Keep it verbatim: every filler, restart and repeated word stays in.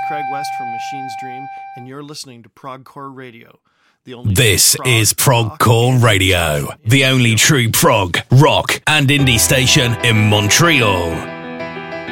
Craig West from Machine's Dream, and you're listening to Progcore Radio. The only this prog, is Progcore Radio, the only true prog, rock, and indie station in Montreal.